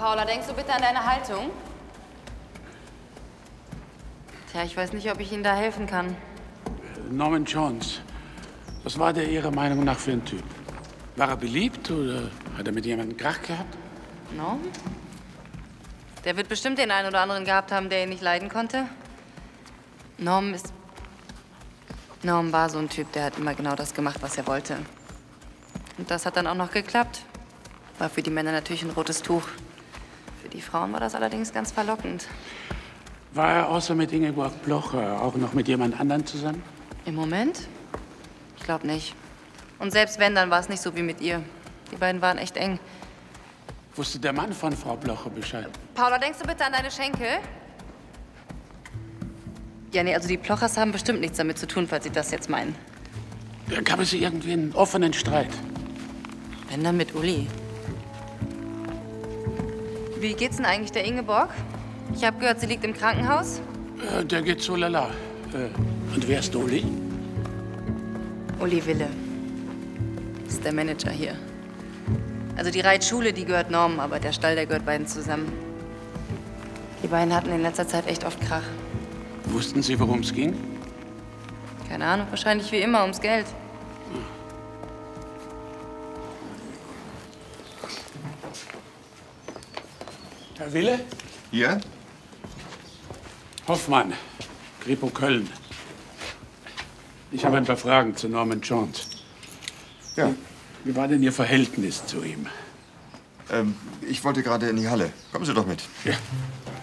Paula, denkst du bitte an deine Haltung? Tja, ich weiß nicht, ob ich Ihnen da helfen kann. Norman Jones, was war der Ihrer Meinung nach für ein Typ? War er beliebt oder hat er mit jemandem Krach gehabt? Norm? Der wird bestimmt den einen oder anderen gehabt haben, der ihn nicht leiden konnte. Norm war so ein Typ, der hat immer genau das gemacht, was er wollte. Und das hat dann auch noch geklappt. War für die Männer natürlich ein rotes Tuch. Für die Frauen war das allerdings ganz verlockend. War er außer mit Ingeborg Blocher auch noch mit jemand anderem zusammen? Im Moment? Ich glaube nicht. Und selbst wenn, dann war es nicht so wie mit ihr. Die beiden waren echt eng. Wusste der Mann von Frau Blocher Bescheid? Paula, denkst du bitte an deine Schenkel? Ja, nee, also die Plochers haben bestimmt nichts damit zu tun, falls Sie das jetzt meinen. Gab es irgendwie einen offenen Streit? Wenn dann mit Uli. Wie geht's denn eigentlich der Ingeborg? Ich habe gehört, sie liegt im Krankenhaus. Der geht so lala. Und wer ist Uli? Uli Wille. Ist der Manager hier. Also die Reitschule, die gehört Norm, aber der Stall, der gehört beiden zusammen. Die beiden hatten in letzter Zeit echt oft Krach. Wussten Sie, worum es ging? Keine Ahnung, wahrscheinlich wie immer ums Geld. Herr Wille? Ja? Hoffmann, Kripo Köln. Ich habe ein paar Fragen zu Norman Jones. Ja. Wie war denn Ihr Verhältnis zu ihm? Ich wollte gerade in die Halle. Kommen Sie doch mit. Ja.